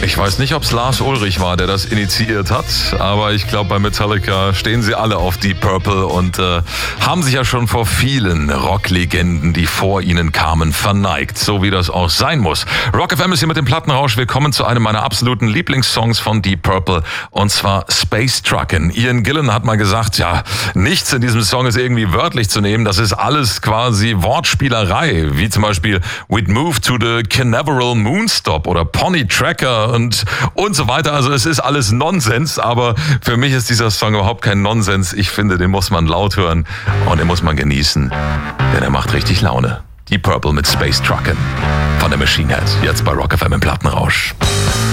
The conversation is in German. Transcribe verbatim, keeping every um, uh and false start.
Ich weiß nicht, ob es Lars Ulrich war, der das initiiert hat, aber ich glaube, bei Metallica stehen sie alle auf Deep Purple und äh, haben sich ja schon vor vielen Rocklegenden, die vor ihnen kamen, verneigt, so wie das auch sein muss. Rock F M ist hier mit dem Plattenrausch. Willkommen zu einem meiner absoluten Lieblingssongs von Deep Purple, und zwar Space Truckin'. Ian Gillan hat mal gesagt, ja, nichts in diesem Song ist irgendwie wörtlich zu nehmen, das ist alles quasi Wortspielerei, wie zum Beispiel We'd Move to the Canaveral Moonstop oder Pony Tracker und, und so weiter. Also es ist alles Nonsens, aber für mich ist dieser Song überhaupt kein Nonsens. Ich finde, den muss man laut hören und den muss man genießen, denn er macht richtig Laune. Deep Purple mit Space Truckin' von der Machine Head, jetzt bei Rock F M im Plattenrausch.